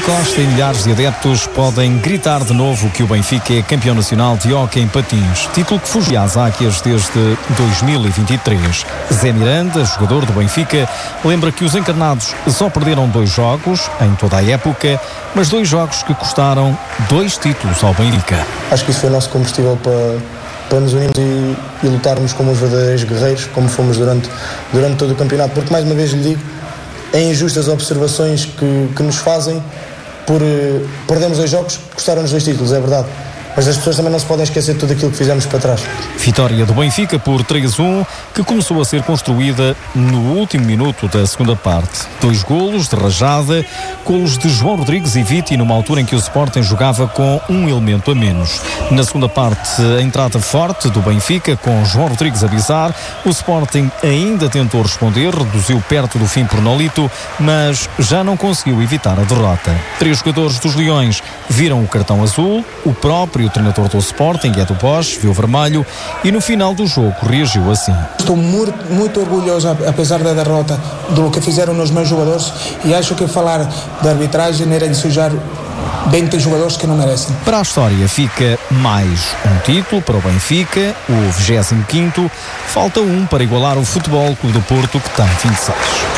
Costa e milhares de adeptos podem gritar de novo que o Benfica é campeão nacional de hóquei em patins, título que fugia às águias desde 2023. Zé Miranda, jogador do Benfica, lembra que os encarnados só perderam 2 jogos em toda a época, mas 2 jogos que custaram 2 títulos ao Benfica. Acho que isso foi o nosso combustível para nos unirmos e lutarmos como os verdadeiros guerreiros, como fomos durante todo o campeonato, porque mais uma vez lhe digo, é injusto as observações que nos fazem por perdermos 2 jogos, custaram-nos 2 títulos, é verdade. Mas as pessoas também não se podem esquecer de tudo aquilo que fizemos para trás. Vitória do Benfica por 3-1, que começou a ser construída no último minuto da segunda parte. 2 golos de rajada, golos de João Rodrigues e Viti, numa altura em que o Sporting jogava com um elemento a menos. Na segunda parte, a entrada forte do Benfica, com João Rodrigues a avisar. O Sporting ainda tentou responder, reduziu perto do fim por Nolito, mas já não conseguiu evitar a derrota. 3 jogadores dos Leões viram o cartão azul, o próprio treinador do Sporting, Edu Bosch, viu vermelho e no final do jogo reagiu assim. Estou muito orgulhoso, apesar da derrota, do que fizeram nos meus jogadores, e acho que falar da arbitragem era ensujar 20 jogadores que não merecem. Para a história fica mais um título para o Benfica, o 25º, falta um para igualar o Futebol Clube do Porto, que tem 26.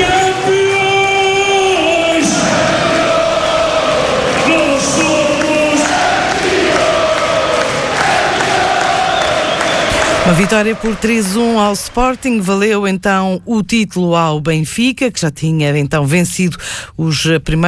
Uma vitória por 3-1 ao Sporting, valeu então o título ao Benfica, que já tinha então vencido os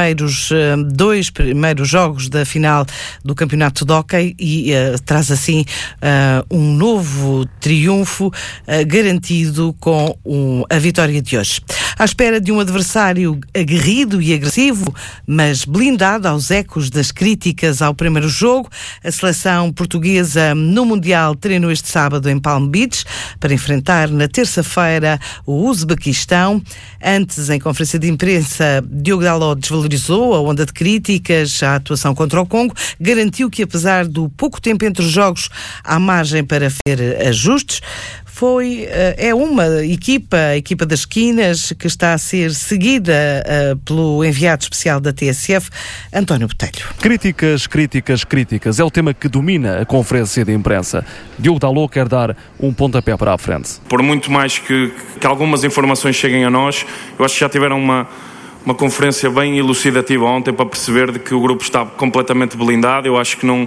2 primeiros jogos da final do Campeonato de Hóquei e traz assim um novo triunfo garantido com a vitória de hoje. À espera de um adversário aguerrido e agressivo, mas blindado aos ecos das críticas ao primeiro jogo, a seleção portuguesa no Mundial treinou este sábado em Palm Beach para enfrentar na terça-feira o Uzbequistão. Antes, em conferência de imprensa, Diogo Dalot desvalorizou a onda de críticas à atuação contra o Congo, garantiu que apesar do pouco tempo entre os jogos há margem para fazer ajustes. É uma a equipa das esquinas, que está a ser seguida pelo enviado especial da TSF, António Botelho. Críticas. É o tema que domina a conferência de imprensa. Diogo Dalot quer dar um pontapé para a frente. Por muito mais que algumas informações cheguem a nós, eu acho que já tiveram uma conferência bem elucidativa ontem para perceber de que o grupo está completamente blindado. Eu acho que não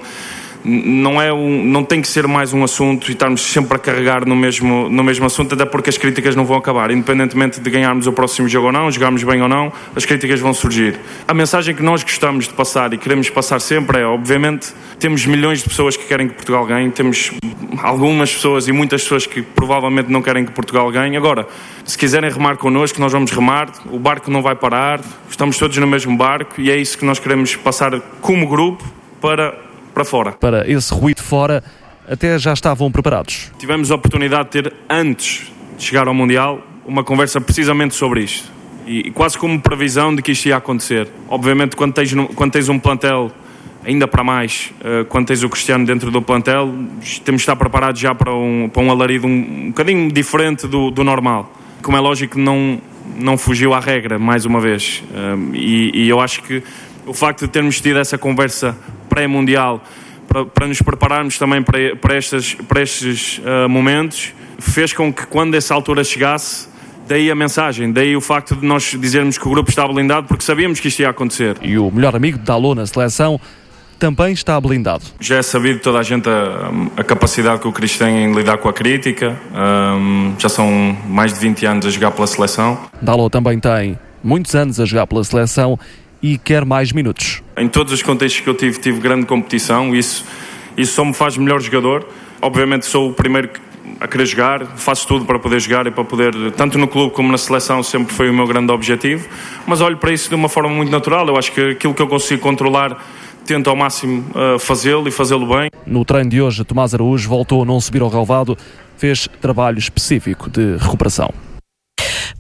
tem que ser mais um assunto e estarmos sempre a carregar no mesmo assunto, até porque as críticas não vão acabar, independentemente de ganharmos o próximo jogo ou não, jogarmos bem ou não, as críticas vão surgir. A mensagem que nós gostamos de passar e queremos passar sempre é, obviamente, temos milhões de pessoas que querem que Portugal ganhe, temos algumas pessoas e muitas pessoas que provavelmente não querem que Portugal ganhe. Agora, se quiserem remar connosco, nós vamos remar, o barco não vai parar, estamos todos no mesmo barco e é isso que nós queremos passar como grupo para fora. Para esse ruído fora, até já estavam preparados. Tivemos a oportunidade de ter, antes de chegar ao Mundial, uma conversa precisamente sobre isto. E quase como previsão de que isto ia acontecer. Obviamente, quando tens um plantel, ainda para mais, quando tens o Cristiano dentro do plantel, temos de estar preparados já para um alarido um bocadinho diferente do normal. Como é lógico, não fugiu à regra, mais uma vez. E eu acho que o facto de termos tido essa conversa pré-mundial para nos prepararmos também para estes momentos, fez com que quando essa altura chegasse, daí a mensagem, daí o facto de nós dizermos que o grupo está blindado, porque sabíamos que isto ia acontecer. E o melhor amigo de Dalot na seleção também está blindado. Já é sabido toda a gente a capacidade que o Cris tem em lidar com a crítica, já são mais de 20 anos a jogar pela seleção. Dalot também tem muitos anos a jogar pela seleção e quer mais minutos. Em todos os contextos que eu tive grande competição, isso só me faz melhor jogador. Obviamente sou o primeiro a querer jogar, faço tudo para poder jogar e para poder, tanto no clube como na seleção, sempre foi o meu grande objetivo, mas olho para isso de uma forma muito natural. Eu acho que aquilo que eu consigo controlar, tento ao máximo fazê-lo e fazê-lo bem. No treino de hoje, Tomás Araújo voltou a não subir ao relvado, fez trabalho específico de recuperação.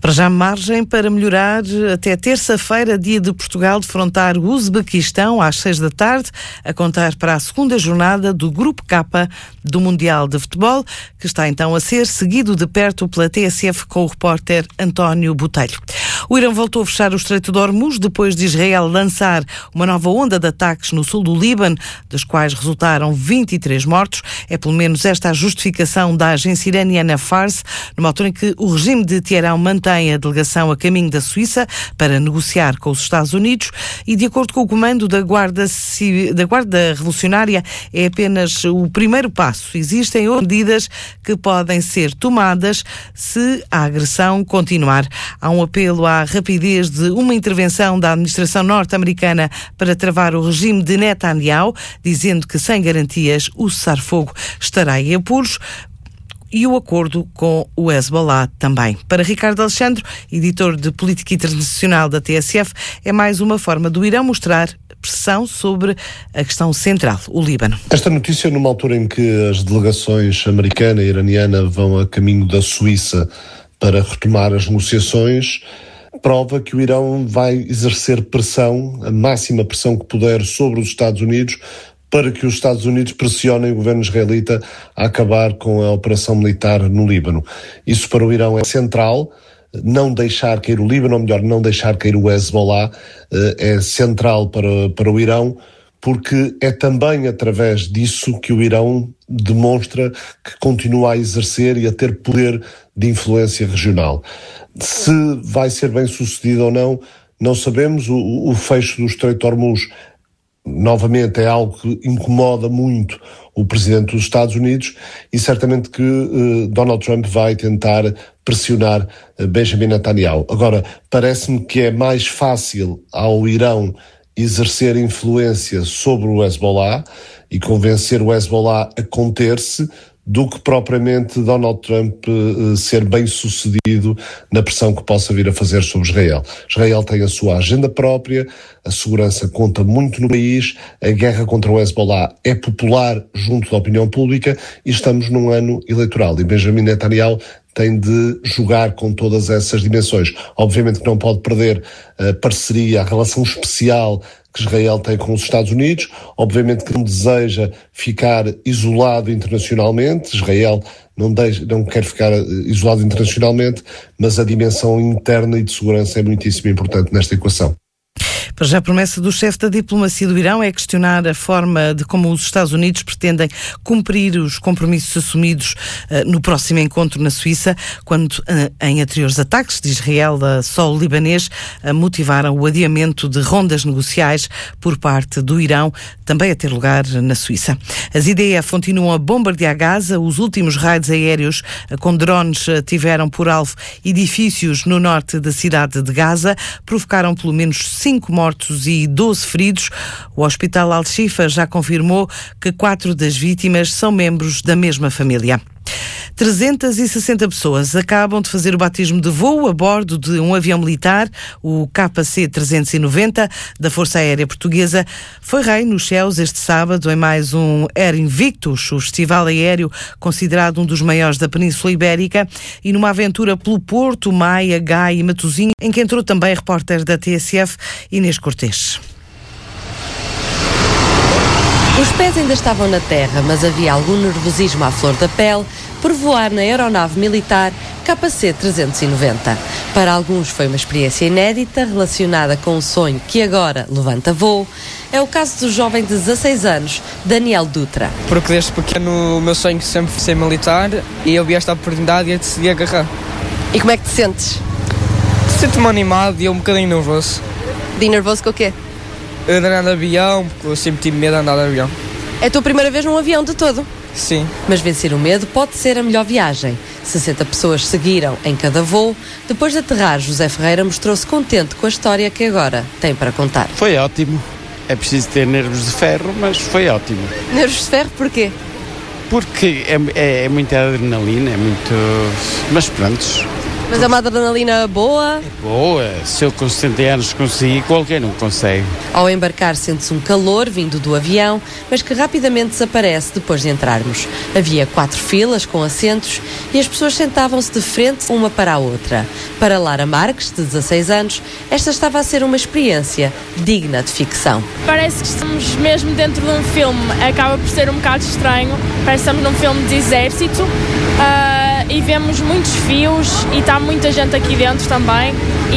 Para já margem para melhorar até terça-feira, dia de Portugal defrontar o Uzbequistão às 6 da tarde, a contar para a segunda jornada do Grupo K do Mundial de Futebol, que está então a ser seguido de perto pela TSF com o repórter António Botelho. O Irão voltou a fechar o Estreito de Hormuz depois de Israel lançar uma nova onda de ataques no sul do Líbano, dos quais resultaram 23 mortos. É pelo menos esta a justificação da agência iraniana Fars, numa altura em que o regime de Teherão mantém a delegação a caminho da Suíça para negociar com os Estados Unidos e, de acordo com o comando da Guarda Revolucionária, é apenas o primeiro passo. Existem outras medidas que podem ser tomadas se a agressão continuar. Há um apelo à rapidez de uma intervenção da administração norte-americana para travar o regime de Netanyahu, dizendo que sem garantias o cessar-fogo estará em apuros, e o acordo com o Hezbollah também. Para Ricardo Alexandre, editor de Política Internacional da TSF, é mais uma forma do Irão mostrar pressão sobre a questão central, o Líbano. Esta notícia, numa altura em que as delegações americana e iraniana vão a caminho da Suíça para retomar as negociações, prova que o Irão vai exercer pressão, a máxima pressão que puder, sobre os Estados Unidos, para que os Estados Unidos pressionem o governo israelita a acabar com a operação militar no Líbano. Isso para o Irão é central. Não deixar cair o Líbano, ou melhor, não deixar cair o Hezbollah, é central para o Irão, porque é também através disso que o Irão demonstra que continua a exercer e a ter poder de influência regional. Se vai ser bem sucedido ou não, não sabemos. O fecho do Estreito de Hormuz, novamente, é algo que incomoda muito o presidente dos Estados Unidos, e certamente que Donald Trump vai tentar pressionar Benjamin Netanyahu. Agora, parece-me que é mais fácil ao Irão exercer influência sobre o Hezbollah e convencer o Hezbollah a conter-se, do que propriamente Donald Trump ser bem sucedido na pressão que possa vir a fazer sobre Israel. Israel tem a sua agenda própria, a segurança conta muito no país, a guerra contra o Hezbollah é popular junto da opinião pública e estamos num ano eleitoral e Benjamin Netanyahu tem de jogar com todas essas dimensões. Obviamente que não pode perder a parceria, a relação especial que Israel tem com os Estados Unidos. Obviamente que não deseja ficar isolado internacionalmente. Israel não quer ficar isolado internacionalmente, mas a dimensão interna e de segurança é muitíssimo importante nesta equação. Para já, a promessa do chefe da diplomacia do Irão é questionar a forma de como os Estados Unidos pretendem cumprir os compromissos assumidos no próximo encontro na Suíça, quando em anteriores ataques de Israel a solo libanês motivaram o adiamento de rondas negociais por parte do Irão, também a ter lugar na Suíça. As IDF continuam a bombardear Gaza. Os últimos raids aéreos com drones tiveram por alvo edifícios no norte da cidade de Gaza, provocaram pelo menos 5 mortos e 12 feridos. O Hospital Al-Shifa já confirmou que 4 das vítimas são membros da mesma família. 360 pessoas acabam de fazer o batismo de voo a bordo de um avião militar, o KC-390, da Força Aérea Portuguesa. Foi rei nos céus este sábado em mais um Air Invictus, o festival aéreo considerado um dos maiores da Península Ibérica, e numa aventura pelo Porto, Maia, Gaia e Matosinhos, em que entrou também a repórter da TSF, Inês Cortês. Os pés ainda estavam na terra, mas havia algum nervosismo à flor da pele por voar na aeronave militar KC-390. Para alguns foi uma experiência inédita, relacionada com um sonho que agora levanta voo. É o caso do jovem de 16 anos, Daniel Dutra. Porque desde pequeno o meu sonho sempre foi ser militar e eu vi esta oportunidade e eu decidi agarrar. E como é que te sentes? Sinto-me animado e um bocadinho nervoso. De nervoso com o quê? De andar de avião, porque eu sempre tive medo de andar de avião. É a tua primeira vez num avião de todo? Sim. Mas vencer o medo pode ser a melhor viagem. 60 pessoas seguiram em cada voo. Depois de aterrar, José Ferreira mostrou-se contente com a história que agora tem para contar. Foi ótimo. É preciso ter nervos de ferro, mas foi ótimo. Nervos de ferro porquê? Porque é muita adrenalina, é muito... Mas pronto, Mas é uma adrenalina boa? Boa, se eu com 70 anos consegui, qualquer um consegue. Ao embarcar sente-se um calor vindo do avião, mas que rapidamente desaparece depois de entrarmos. Havia 4 filas com assentos e as pessoas sentavam-se de frente uma para a outra. Para Lara Marques, de 16 anos, esta estava a ser uma experiência digna de ficção. Parece que estamos mesmo dentro de um filme, acaba por ser um bocado estranho, parece que estamos num filme de exército e vemos muitos fios e está muita gente aqui dentro também.